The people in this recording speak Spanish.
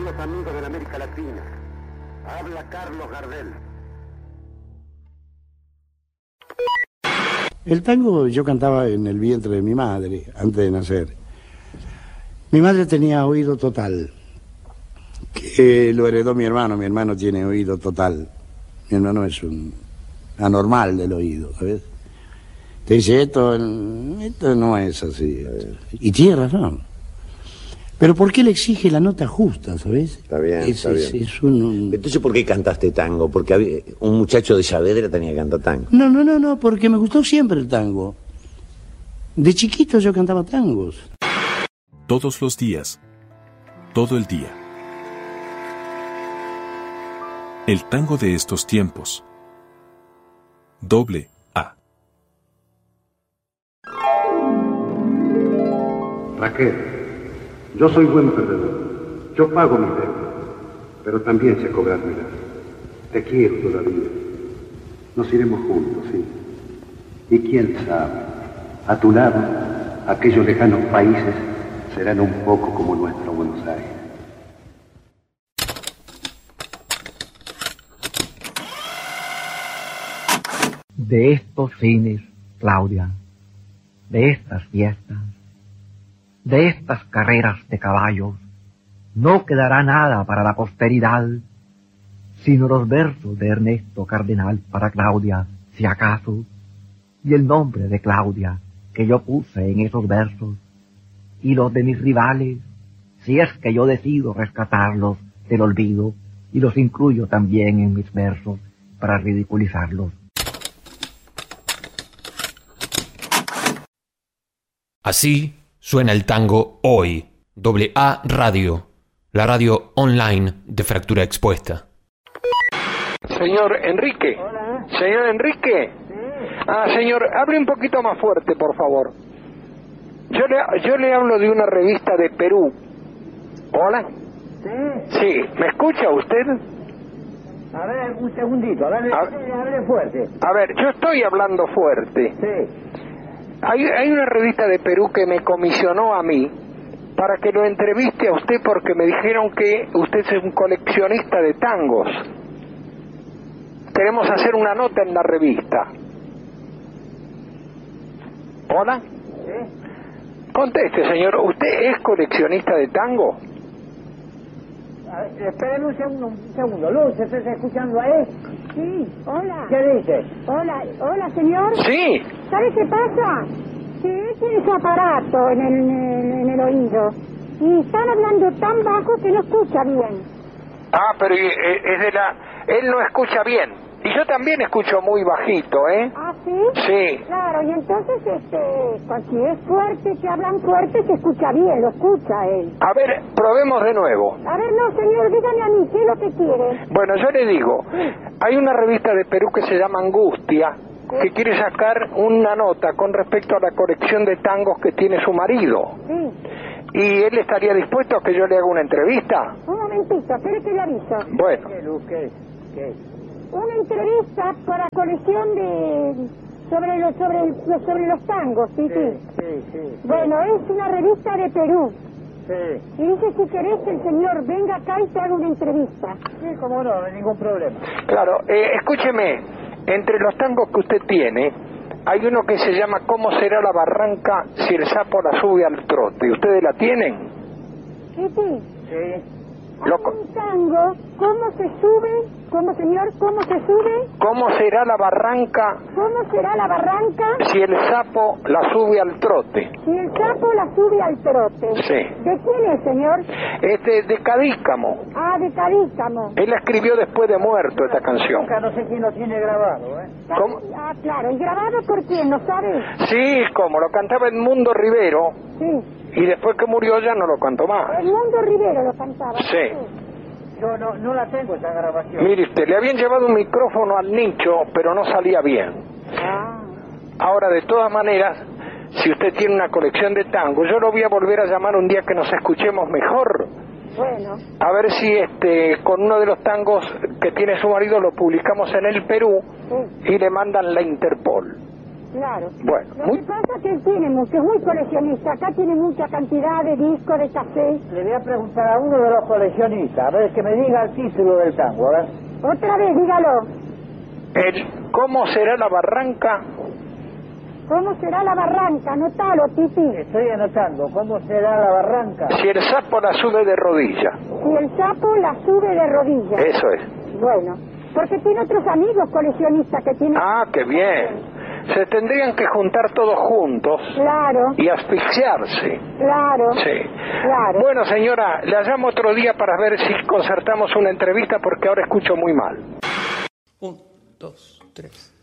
queridos amigos de la América Latina. Habla Carlos Gardel. El tango yo cantaba en el vientre de mi madre, antes de nacer. Mi madre tenía oído total, que lo heredó mi hermano tiene oído total. Mi hermano es un anormal del oído, ¿sabes? Te dice, esto no es así. Y tiene razón. Pero ¿por qué le exige la nota justa, sabes? Está bien, está bien. Es un... Entonces, ¿por qué cantaste tango? Porque un muchacho de Saavedra tenía que cantar tango. No, porque me gustó siempre el tango. De chiquito yo cantaba tangos. Todos los días. Todo el día. El tango de estos tiempos. AA. Raquel, yo soy buen perdedor. Yo pago mis deudas, pero también sé cobrármelas. Te quiero todavía. Nos iremos juntos, sí. Y quién sabe, a tu lado, aquellos lejanos países serán un poco como nuestro Buenos Aires. De estos fines, Claudia, de estas fiestas, de estas carreras de caballos, no quedará nada para la posteridad, sino los versos de Ernesto Cardenal para Claudia, si acaso, y el nombre de Claudia que yo puse en esos versos, y los de mis rivales, si es que yo decido rescatarlos del olvido, y los incluyo también en mis versos para ridiculizarlos. Así suena el tango hoy. AA Radio, la radio online de Fractura Expuesta. Señor Enrique. Hola. Señor Enrique. Sí. Señor, hable un poquito más fuerte, por favor. Yo le hablo de una revista de Perú. ¿Hola? Sí. Sí, ¿me escucha usted? A ver, un segundito, hable fuerte. A ver, yo estoy hablando fuerte. Sí. Hay una revista de Perú que me comisionó a mí para que lo entreviste a usted porque me dijeron que usted es un coleccionista de tangos. Queremos hacer una nota en la revista. ¿Hola? Sí. Conteste, señor. ¿Usted es coleccionista de tango? A ver, espérenme un segundo. Luz, ¿estás escuchando a él? Sí, hola. ¿Qué dice? Hola, señor. Sí. ¿Sabe qué pasa? Que él tiene su aparato en el oído y están hablando tan bajo que no escucha bien. Pero es de la... Él no escucha bien. Y yo también escucho muy bajito, ¿eh? ¿Ah, sí? Sí. Claro, y entonces, si es fuerte, que hablan fuerte, se escucha bien, lo escucha él. A ver, probemos de nuevo. A ver, no, señor, dígame a mí, ¿qué es lo que quiere? Bueno, yo le digo, hay una revista de Perú que se llama Angustia, que quiere sacar una nota con respecto a la colección de tangos que tiene su marido. Sí. ¿Y él estaría dispuesto a que yo le haga una entrevista? Un momentito, espere que le aviso. Bueno. ¿Qué? Una entrevista para colección sobre los tangos, sí. Sí. Bueno, es una revista de Perú. Sí. Y dice, si querés que el señor venga acá y te haga una entrevista. Sí, cómo no hay ningún problema. Claro, escúcheme, entre los tangos que usted tiene, hay uno que se llama ¿Cómo será la barranca si el sapo la sube al trote? ¿Ustedes la tienen? Sí. Sí. Hay un tango, ¿cómo se sube? ¿Cómo se sube? ¿Cómo será la barranca? ¿Cómo será la barranca? Si el sapo la sube al trote. Si el sapo la sube al trote. Sí. ¿De quién es, señor? De Cadícamo. De Cadícamo. Él la escribió después de muerto, esta canción. Nunca no sé quién lo tiene grabado, ¿eh? ¿Cómo? Claro. ¿Y grabado por quién, no sabes? Sí, como lo cantaba Edmundo Rivero. Sí. Y después que murió ya no lo cantó más. Edmundo Rivero lo cantaba. Sí. Yo no la tengo esa grabación. Mire usted, le habían llevado un micrófono al nicho, pero no salía bien. Ahora, de todas maneras, si usted tiene una colección de tango, yo lo voy a volver a llamar un día que nos escuchemos mejor. Bueno. A ver si con uno de los tangos que tiene su marido lo publicamos en el Perú y le mandan la Interpol. Claro. Bueno, Lo que pasa es que él tiene mucho, es muy coleccionista. Acá tiene mucha cantidad de discos, de café. Le voy a preguntar a uno de los coleccionistas, a ver que me diga el título del tango, a ver. Otra vez, dígalo. ¿Cómo será la barranca? ¿Cómo será la barranca? Anotalo, Titi. Estoy anotando, ¿cómo será la barranca? Si el sapo la sube de rodilla. Si el sapo la sube de rodillas. Eso es. Bueno, porque tiene otros amigos coleccionistas que tienen... Ah, qué bien. Se tendrían que juntar todos juntos. Claro. Y asfixiarse. Claro. Sí. Claro. Bueno, señora, la llamo otro día para ver si concertamos una entrevista porque ahora escucho muy mal. 1, 2, 3.